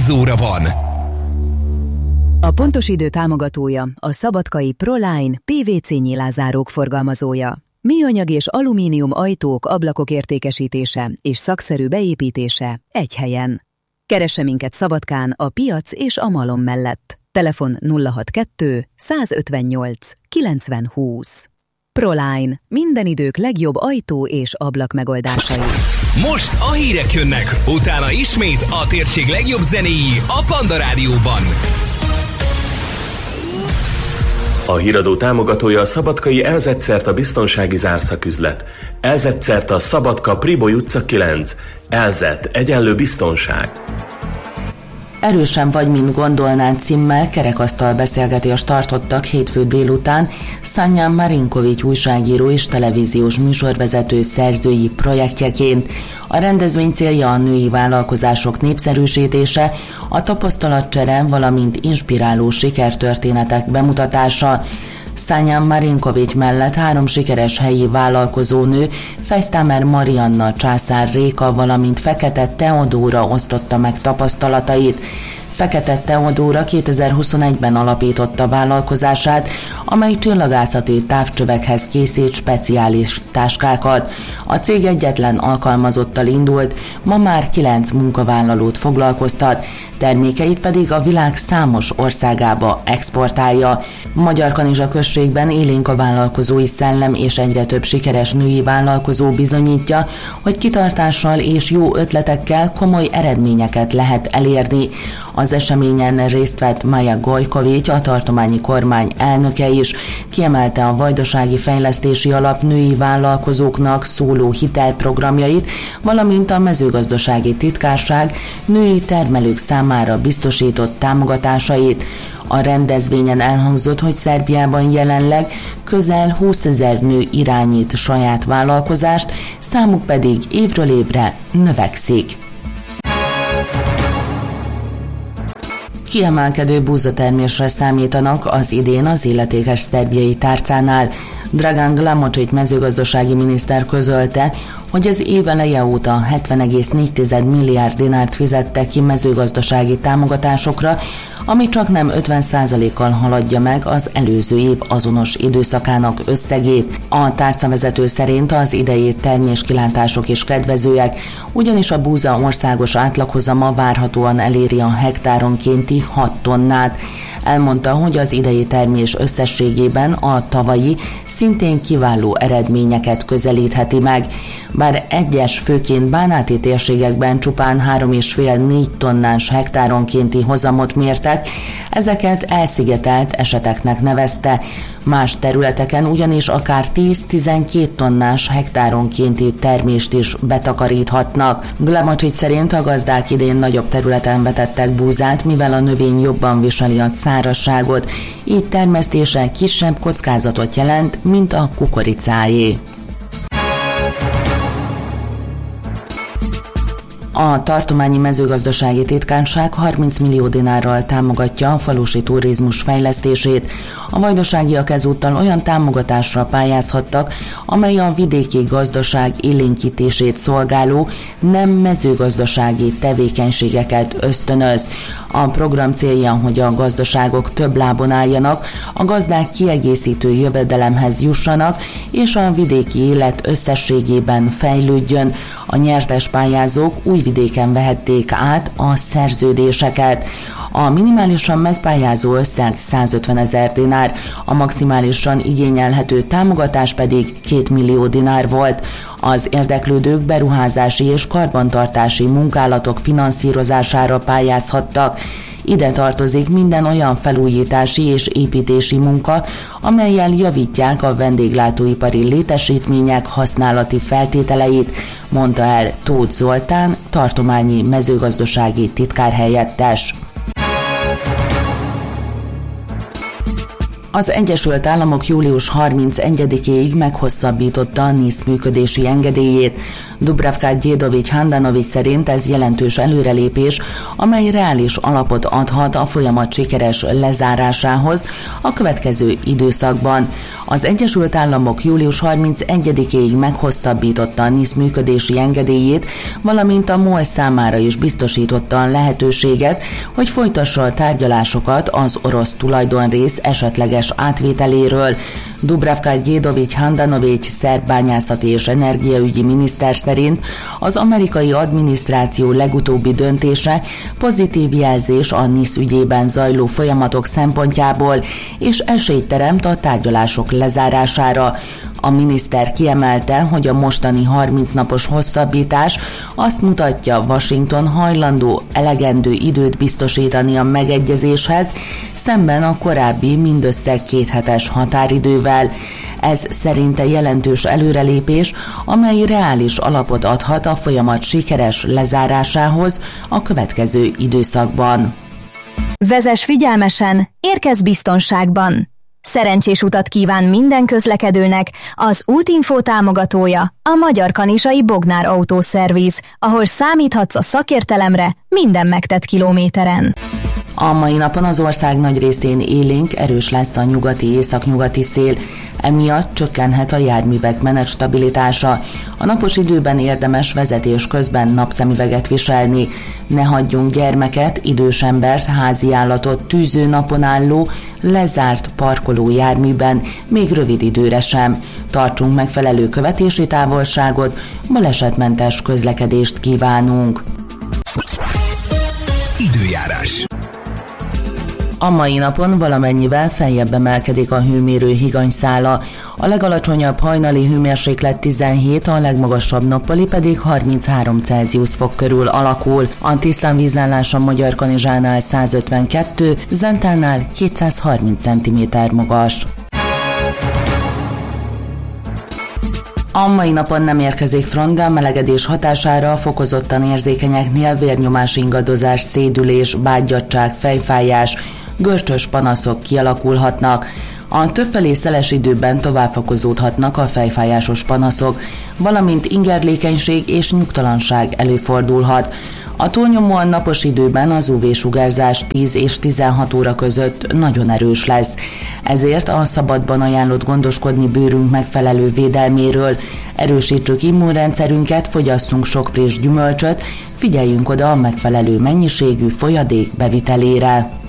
10 óra van. A pontos idő támogatója a szabadkai Proline PVC nyilázárók forgalmazója. Műanyag és alumínium ajtók, ablakok értékesítése és szakszerű beépítése egy helyen. Keresse minket Szabadkán a piac és a malom mellett. Telefon 062 158 90 20. Proline. Minden idők legjobb ajtó és ablak megoldásai. Most a hírek jönnek, utána ismét a térség legjobb zenéi a Panda Rádióban. A híradó támogatója a szabadkai Elzetszert a biztonsági zárszaküzlet. Elzetszert a Szabadka Priboly utca 9. Elzet egyenlő biztonság. Erősen vagy, mint gondolnád címmel kerekasztal beszélgetést tartottak hétfő délután Sanja Marinkovics újságíró és televíziós műsorvezető szerzői projektjeként. A rendezvény célja a női vállalkozások népszerűsítése, a tapasztalatcsere, valamint inspiráló sikertörténetek bemutatása. Sanja Marinkovics mellett 3 sikeres helyi vállalkozónő, Fejsztámer Marianna, Császár Réka, valamint Fekete Teodóra osztotta meg tapasztalatait. Fekete Teodóra 2021-ben alapította vállalkozását, amely csillagászati távcsövekhez készít speciális táskákat. A cég egyetlen alkalmazottal indult, ma már 9 munkavállalót foglalkoztat, termékeit pedig a világ számos országába exportálja. Magyarkanizsa községben élénk a vállalkozói szellem, és egyre több sikeres női vállalkozó bizonyítja, hogy kitartással és jó ötletekkel komoly eredményeket lehet elérni. Az eseményen részt vett Maja Gojkovics, a tartományi kormány elnöke is, kiemelte a Vajdasági Fejlesztési Alap női vállalkozóknak szóló hitelprogramjait, valamint a mezőgazdasági titkárság női termelők számára biztosított támogatásait. A rendezvényen elhangzott, hogy Szerbiában jelenleg közel 20 000 nő irányít saját vállalkozást, számuk pedig évről évre növekszik. Kiemelkedő búzatermésre számítanak az idén az illetékes szerbiai tárcánál. Dragan Glamocsics mezőgazdasági miniszter közölte, hogy az év eleje óta 70,4 milliárd dinárt fizettek ki mezőgazdasági támogatásokra, ami csak nem 50%-kal haladja meg az előző év azonos időszakának összegét. A tárcavezető szerint az idei terméskilátások is kedvezőek, ugyanis a búza országos átlaghozama várhatóan eléri a hektáronkénti 6 tonnát. Elmondta, hogy az idei termés összességében a tavalyi szintén kiváló eredményeket közelítheti meg. Bár egyes, főként bánáti térségekben csupán 3,5-4 tonnás hektáronkénti hozamot mértek, ezeket elszigetelt eseteknek nevezte. Más területeken ugyanis akár 10-12 tonnás hektáronkénti termést is betakaríthatnak. Glamocsics szerint a gazdák idén nagyobb területen vetettek búzát, mivel a növény jobban viseli a szárazságot, így termesztése kisebb kockázatot jelent, mint a kukoricáé. A tartományi mezőgazdasági titkárság 30 millió dinárral támogatja a falusi turizmus fejlesztését. A vajdaságiak ezúttal olyan támogatásra pályázhattak, amely a vidéki gazdaság élénkítését szolgáló nem mezőgazdasági tevékenységeket ösztönöz. A program célja, hogy a gazdaságok több lábon álljanak, a gazdák kiegészítő jövedelemhez jussanak, és a vidéki élet összességében fejlődjön. A nyertes pályázók Újvidéken vehették át a szerződéseket. A minimálisan megpályázó összeg 150 000 dinár, a maximálisan igényelhető támogatás pedig 2 millió dinár volt. Az érdeklődők beruházási és karbantartási munkálatok finanszírozására pályázhattak. Ide tartozik minden olyan felújítási és építési munka, amellyel javítják a vendéglátóipari létesítmények használati feltételeit, mondta el Tóth Zoltán, tartományi mezőgazdasági titkárhelyettes. Az Egyesült Államok július 31-éig meghosszabbította a NIS működési engedélyét. Dubravka Djedovic-Handanovic szerint ez jelentős előrelépés, amely reális alapot adhat a folyamat sikeres lezárásához a következő időszakban. Az Egyesült Államok július 31-ig meghosszabbította a NIS működési engedélyét, valamint a MOL számára is biztosította a lehetőséget, hogy folytassa a tárgyalásokat az orosz tulajdonrész esetleges átvételéről. Dubravka Djedovic-Handanovic szerb bányászati és energiaügyi miniszter szerint az amerikai adminisztráció legutóbbi döntése pozitív jelzés a NIS ügyében zajló folyamatok szempontjából, és esélyt teremt a tárgyalások lezárására. A miniszter kiemelte, hogy a mostani 30 napos hosszabbítás azt mutatja, Washington hajlandó elegendő időt biztosítani a megegyezéshez, szemben a korábbi mindössze 2 hetes határidővel. Ez szerinte jelentős előrelépés, amely reális alapot adhat a folyamat sikeres lezárásához a következő időszakban. Vezess figyelmesen, érkezz biztonságban! Szerencsés utat kíván minden közlekedőnek az Útinfo támogatója, a Magyar Kanizsai Bognár Autószerviz, ahol számíthatsz a szakértelemre minden megtett kilométeren. A mai napon az ország nagy részén élénk, erős lesz a nyugati-északnyugati szél, emiatt csökkenhet a járművek menetstabilitása. A napos időben érdemes vezetés közben napszemüveget viselni. Ne hagyjunk gyermeket, idős embert, háziállatot tűző napon álló, lezárt parkoló járműben, még rövid időre sem. Tartsunk megfelelő követési távolságot, balesetmentes közlekedést kívánunk. Időjárás. A mai napon valamennyivel feljebb emelkedik a hőmérő higanyszála. A legalacsonyabb hajnali hőmérséklet 17, a legmagasabb nappali pedig 33 Celsius fok körül alakul. A tisztánvízállás a Magyarkanizsánál 152, Zentánál 230 cm magas. A mai napon nem érkezik front, de a melegedés hatására fokozottan érzékenyeknél vérnyomás ingadozás, szédülés, bágyadtság, fejfájás, görcsös panaszok kialakulhatnak. A többfelé szeles időben tovább fokozódhatnak a fejfájásos panaszok, valamint ingerlékenység és nyugtalanság előfordulhat. A túlnyomóan napos időben az UV-sugárzás 10 és 16 óra között nagyon erős lesz. Ezért a szabadban ajánlott gondoskodni bőrünk megfelelő védelméről, erősítsük immunrendszerünket, fogyasszunk sok friss gyümölcsöt, figyeljünk oda a megfelelő mennyiségű folyadék bevitelére.